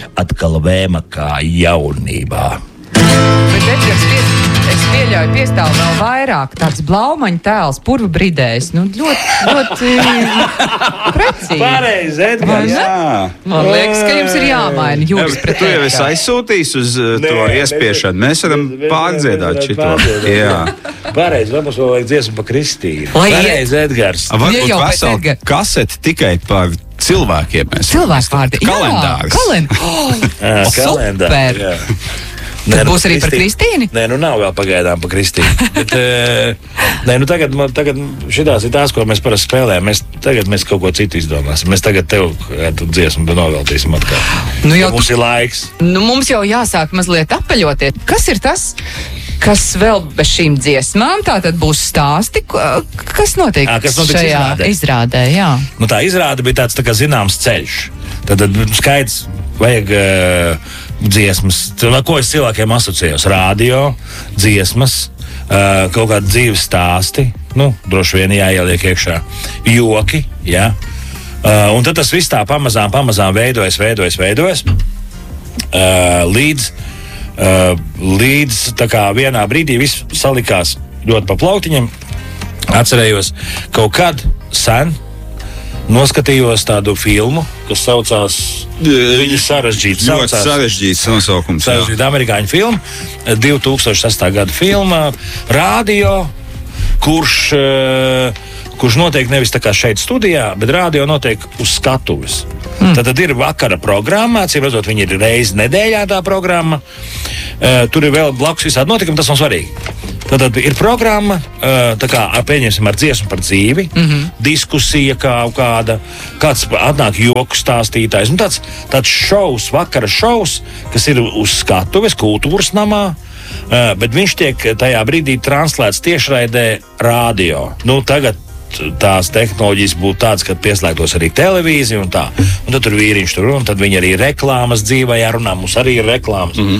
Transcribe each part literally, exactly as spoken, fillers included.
atkal vēma kā jaunībā. Bet Edgars, pies, es pieļauju, piestāv vēl vairāk tāds blaumaņa tēls, purva bridējs. Nu, ļoti, ļoti precīzi. Pareizi, Edgars, jā. Man liekas, ka jums ir jāmaina jūras pret Tu jau esi aizsūtījis uz uh, Nē, to iespiešanu. Mēs varam pārdziedāt šito. Jā. Pareizi, vai mums vēl vajag dziesmu pa Kristīnu? Lai iet. Pareizi, Edgars. A, Varbūt Iejau pēc veselu Edgara. kaseti tikai par cilvēkiem. Mēs Cilvēku vārdi. Kalendārs. Jā, kalendārs. Oh, Jā, kalendārs, super. jā. Tad būs arī par Kristīni? Nē, nu nav vēl pagaidām par Kristīnu. Bet, e, nē, nu tagad, tagad šitās ir tās, ko mēs parasti spēlējam. Mēs, tagad mēs kaut ko citu izdomāsim. Mēs tagad tev kādu dziesmu noveltīsim atkal. Nu jau ja mums tu- ir laiks. Nu, mums jau jāsāk mazliet apaļoties. Kas ir tas, kas vēl bez šīm dziesmām? Tā tad būs stāsti, ko- kas notiek Ā, kas notiks šajā izrādē? izrādē. Jā. Nu, tā izrāde bija tāds tā kā zināms ceļš. Tad, tad skaidrs, vajag uh, dziesmas. Ar ko es cilvēkiem asociējos? Radio, dziesmas, uh, kaut kādi dzīves stāsti. Nu, droši vien jāieliek iekšā joki. Ja? Uh, un tad tas viss tā pamazām, pamazām veidojas, veidojas, veidojas. Uh, līdz, uh, līdz tā kā vienā brīdī viss salikās ļoti pa plauktiņiem. Atcerējos, kaut kad sen noskatījos tādu filmu, kas saucās Viņa sarežģīts. Ļoti sarežģīts nosaukums. jā. Sarežģīta amerikāņu filma, divi tūkstoši sestā gada filma, radio, kurš, eh, kurš notiek nevis tā kā šeit studijā, bet radio notiek uz skatuves. Mm. Tad, tad ir vakara programma, acīm redzot, viņi ir reizi nedēļā tā programma. Uh, tur ir vēl blakus visādi notikumi, tas nav svarīgi. Tad, tad ir programma, uh, tā kā ar, pieņemsim ar dziesmu par dzīvi, mm -hmm. diskusija kā kāda, kāds atnāk joku stāstītājs. Un tāds, tāds šovs, vakara šovs, kas ir uz skatuves, kultūras namā, uh, bet viņš tiek tajā brīdī translēts tiešraidē radio. Nu, tagad tās tehnoloģijas būtu tādas, ka pieslēgtos arī televīzija un tā. Un tad tur vīriņš tur un tad viņi arī reklāmas dzīvajā runā. Mums arī ir reklāmas. Mm -hmm.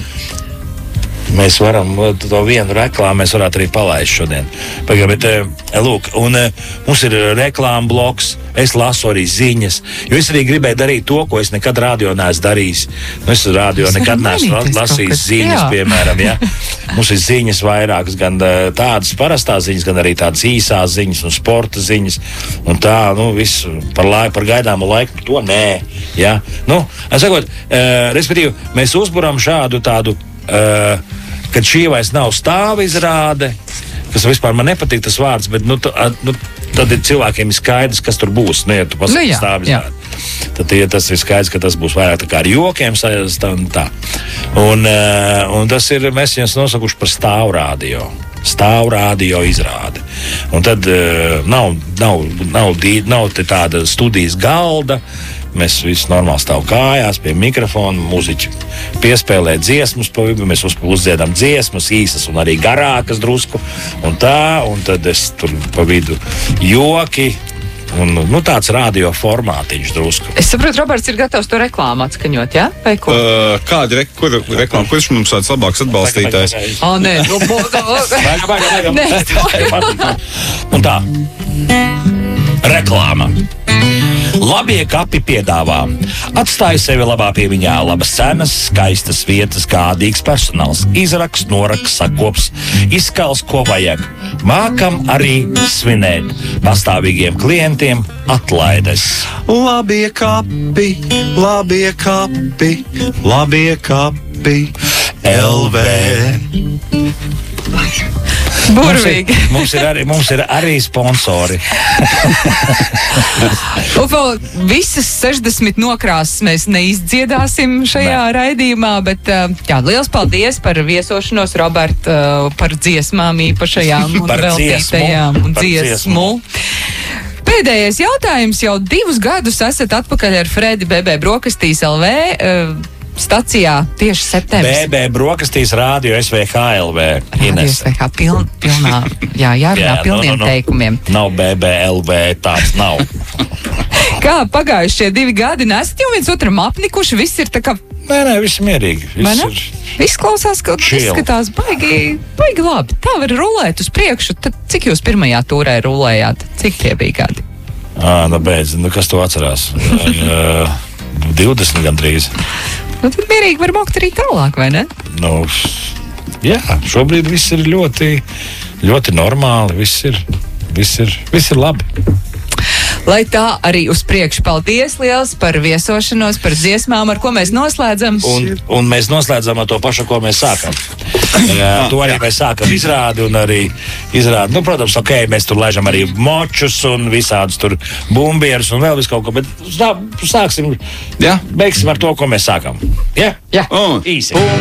Mēs varam to vienu reklāmu, mēs varētu arī palaist šodien. Pagā, bet, lūk, un mums ir reklāma bloks, es lasu arī ziņas, jo es arī gribēju darīt to, ko es nekad radio neesmu darījis. Nu, es radio Tas nekad var neesmu mainīties lasījis kaut kas, ziņas, jā. piemēram, ja. Mums ir ziņas vairākas, gan tādas parastās ziņas, gan arī tādas īsās ziņas un sporta ziņas. Un tā, nu, viss par, lai, par gaidāmu laiku, to nē, ja. Nu, es sakot, uh, respektīvi, mēs uzburam šādu tādu, uh, kad šī vairs nav stāva izrāde, kas vispār man nepatīk tas vārds, bet nu, t, nu, tad ir cilvēkiem ir skaidrs, kas tur būs. Nu, ja tu pasaki, Nu jā, stāva jā. izrāde. Tad ja tas ir skaidrs, ka tas būs vairāk tā kā ar jokiem saistā un tā. Un, uh, un tas ir, mēs viņus nosaukuši par stāvrādio. Stāvrādio izrāde. Un tad uh, nav, nav, nav, dī- nav te tāda studijas galda. Mēs visi normāli stāvam kājās pie mikrofona, mūziķi piespēlē dziesmas, pa vidu mēs uz- uzdziedam dziesmas, īsas un arī garākas drusku. Un tā, un tad es tur pa vidu joki. Un, nu, tāds radio formātiņš drusku. Es saprotu, Roberts ir gatavs to reklāmu atskaņot, jā? Vai ko? Uh, kāda re, kur, reklāma? Kurš mums tāds labāks atbalstītājs? O, nē, nu, bo, nē, Un tā. Reklāma. Labie kapi piedāvā. Atstāj sevi labā pieviņā, labas cenas, skaistas vietas, gādīgs personāls, izraks, noraks, sakops, izskals, ko vajag. Mākam arī svinēt. Pastāvīgiem klientiem atlaides. Labie kapi, labie kapi, labie kapi, L V. burvīgi. Mums ir arī, mums ir arī sponsori. Un vēl visas sešdesmit nokrāsas mēs neizdziedāsim šajā Nē. raidījumā, bet uh, jā, liels paldies par viesošanos, Robert, uh, par dziesmām īpašajām un Par veltītajām dziesmu. un Par dziesmu. Pēdējais jautājums. Jau divus gadus esat atpakaļ ar Fredi B B Brokastīs L V uh, stacijā tieši septembrī. B B Brokastīs Rādio S V H L V. Rādījos vai kā piln, pilnā, jā, jārunā Jā, pilniem nu, nu, nu. teikumiem. Nav B B L V, tāds nav. Kā pagājušie divi gadi, nesat jau viens otram apnikuši, viss ir tā kā, Nē, nē, viss mierīgi. vai Viss ne? ir. Izklausās, ka Chill. izskatās baigi, baigi labi. Tā var rulēt uz priekšu. Tad cik jūs pirmajā tūrē rulējāt? Cik tie bija gadi? Ā, nu beidz, nu kas to atcerās? uh, divdesmit gandrīz. Nu, tad mierīgi var mokt arī tālāk, vai ne? Nu, jā, šobrīd viss ir ļoti, ļoti normāli. Viss ir, viss ir, viss ir labi. Lai tā arī uz priekšu. Paldies liels par viesošanos, par dziesmām, ar ko mēs noslēdzam. Un, un mēs noslēdzam ar to pašu, ko mēs sākam. Jā, to arī mēs sākam izrādi un arī izrādi. Nu, protams, ok, mēs tur laižam arī močus un visādus tur bumbierus un vēl visu kaut ko, bet sā, sāksim, Jā. beigsim ar to, ko mēs sākam. Jā? Jā. Un. Īsi.